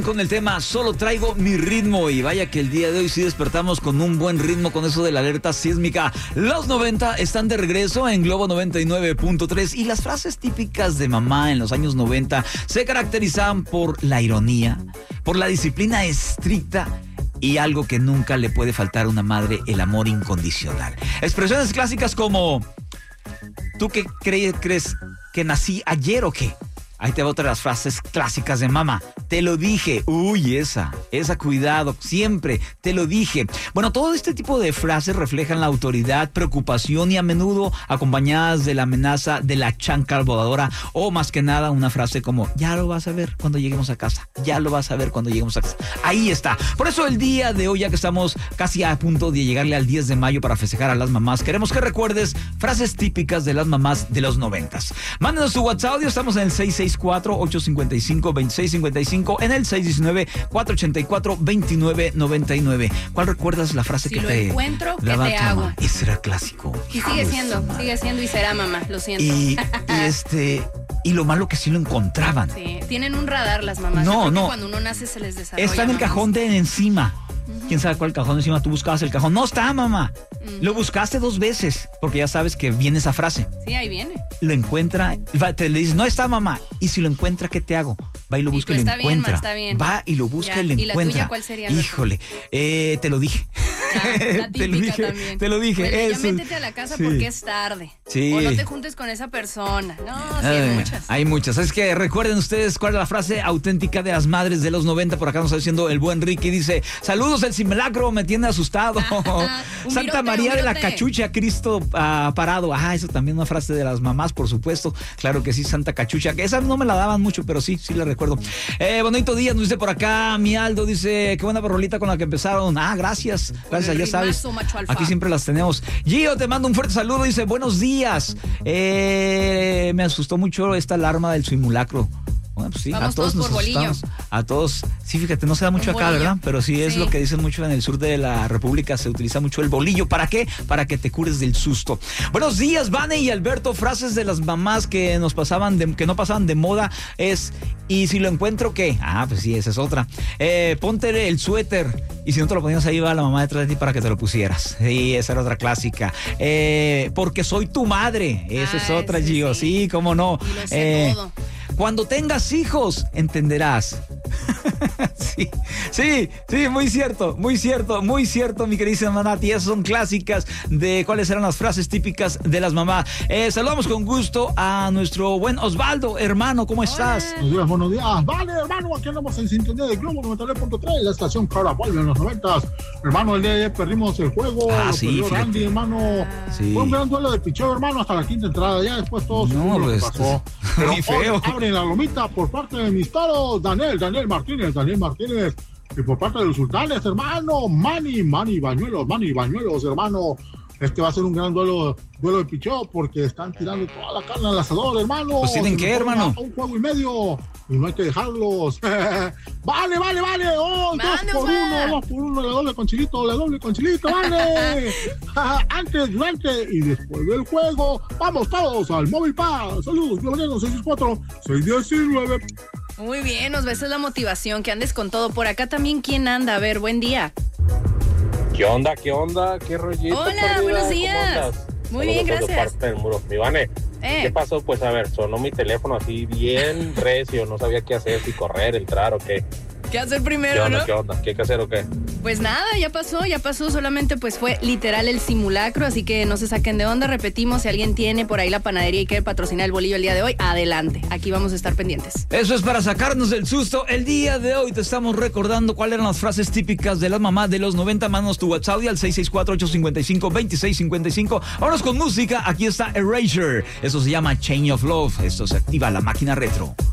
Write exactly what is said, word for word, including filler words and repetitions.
Con el tema Solo traigo mi ritmo, y vaya que el día de hoy sí despertamos con un buen ritmo con eso de la alerta sísmica. Los noventa están de regreso en Globo noventa y nueve punto tres, y las frases típicas de mamá en los años noventa se caracterizaban por la ironía, por la disciplina estricta y algo que nunca le puede faltar a una madre: el amor incondicional. Expresiones clásicas como: ¿tú qué crees, crees que nací ayer o qué? Ahí te va otra de las frases clásicas de mamá. Te lo dije. Uy, esa, esa, cuidado, siempre, te lo dije. Bueno, todo este tipo de frases reflejan la autoridad, preocupación y a menudo acompañadas de la amenaza de la chancla voladora, o más que nada una frase como: ya lo vas a ver cuando lleguemos a casa, ya lo vas a ver cuando lleguemos a casa. Ahí está. Por eso el día de hoy, ya que estamos casi a punto de llegarle al diez de mayo para festejar a las mamás, queremos que recuerdes frases típicas de las mamás de los noventas. Mándenos tu WhatsApp audio, estamos en el seis seis cuatro, ocho cinco cinco, dos seis cinco cinco, en el seis uno nueve, cuatro ocho cuatro, dos nueve nueve nueve. ¿Cuál recuerdas la frase si que lo te encuentro, ¿qué daba te tu hago? mamá? Ese era clásico. Y sigue siendo, sigue siendo y será, mamá, lo siento. Y, y este, y lo malo que sí lo encontraban. Sí, tienen un radar las mamás. No, Yo creo no. que cuando uno nace se les desarrolla. Está en el mamás. cajón de encima. Uh-huh. ¿Quién sabe cuál cajón de encima? Tú buscabas el cajón. No está, mamá. Uh-huh. Lo buscaste dos veces, porque ya sabes que viene esa frase. Sí, ahí viene. Lo encuentra, va, te le dices: no está, mamá. Y si lo encuentra, ¿qué te hago? Va y lo busca y, y lo está bien, encuentra. ma, está bien. Va y lo busca ya. y lo ¿Y la encuentra. tuya cuál sería? Híjole, eh, te lo dije. Ya, la te lo dije, también. te lo dije. Bueno, eso. ya métete a la casa, sí, porque es tarde. Sí. O no te juntes con esa persona. No, sí, Ay, hay muchas. Hay muchas. Es que recuerden ustedes cuál es la frase auténtica de las madres de los noventa. Por acá nos está diciendo el buen Ricky. Dice: saludos, el simulacro me tiene asustado. Santa virote, María de la Cachucha, Cristo uh, parado. Ah, eso también una frase de las mamás, por supuesto. Claro que sí, Santa Cachucha. Que esa no me la daban mucho, pero sí, sí la recuerdo. Eh, bonito día, nos dice por acá mi Aldo. Dice: qué buena rolita con la que empezaron. Ah, gracias. Gracias, ya sabes. Aquí siempre las tenemos. Gio, te mando un fuerte saludo. Dice: buenos días. Eh, me asustó mucho esta alarma del simulacro. Bueno, pues sí, vamos a todos, todos nos por asustamos. bolillo. A todos, sí, fíjate, no se da mucho un acá, bolillo. ¿verdad? Pero sí es sí. lo que dicen mucho en el sur de la República, se utiliza mucho el bolillo. ¿Para qué? Para que te cures del susto. Buenos días, Vane y Alberto. Frases de las mamás que nos pasaban, de, que no pasaban de moda es: ¿y si lo encuentro qué? Ah, pues sí, esa es otra. Eh, ponte el suéter, y si no te lo ponías ahí, va la mamá detrás de ti para que te lo pusieras. Sí, esa era otra clásica. Eh, porque soy tu madre. Esa ah, es otra, sí, Gio. Sí, sí, cómo no. Y lo sé eh, todo. Cuando tengas hijos, entenderás. sí, sí, sí, muy cierto, muy cierto, muy cierto, mi queridísima Manati. Esas son clásicas de cuáles eran las frases típicas de las mamás. Eh, saludamos con gusto a nuestro buen Osvaldo, hermano, ¿cómo estás? Buenos días, buenos días. Vale, hermano, aquí andamos en sintonía de Globo noventa y nueve punto tres, la estación que ahora vuelve en los noventas. Hermano, el día de ayer perdimos el juego, ah, lo sí, perdió fíjate. Randy, hermano. Sí. Fue un gran duelo de picheo, hermano, hasta la quinta entrada. Ya después todo no, lo que pues, pasó. Pero muy feo. Abre la lomita por parte de mis toros, Daniel, Daniel Martínez, Daniel Martínez. Y por parte de los sultanes, hermano, Manny, Manny Bañuelos, Manny Bañuelos, hermano. Este va a ser un gran duelo, duelo de picheo, porque están tirando toda la carne al asador, hermano. Pues tienen que, hermano. Un juego y medio, y no hay que dejarlos. Vale, vale, vale. Oh, dos por uno, dos por uno, la doble con chilito, la doble con chilito, vale. Antes, durante y después del juego, vamos todos al Móvil Paz. Saludos, bienvenidos, seis seis cuatro, seis uno nueve. Muy bien, nos ves la motivación, que andes con todo. Por acá también, ¿quién anda? A ver, buen día. ¿Qué onda? ¿Qué onda? ¿Qué rollito? Hola, perdida? buenos días. Muy Muy bien, gracias. Parte del muro. Mi Vane, eh. ¿qué pasó? Pues a ver, sonó mi teléfono así bien recio, no sabía qué hacer, si correr, entrar o qué. ¿Qué hacer primero, ¿Qué onda? no? ¿Qué onda? ¿Qué hay que hacer o qué? Pues nada, ya pasó, ya pasó, solamente pues fue literal el simulacro, así que no se saquen de onda. Repetimos, si alguien tiene por ahí la panadería y quiere patrocinar el bolillo el día de hoy, adelante, aquí vamos a estar pendientes. Eso es para sacarnos del susto. El día de hoy te estamos recordando cuáles eran las frases típicas de las mamás de los noventa. Mándanos tu WhatsApp al seis seis cuatro, ocho cinco cinco, dos seis cinco cinco. Vámonos con música, aquí está Erasure. Eso se llama Chain of Love. Esto se activa la máquina retro.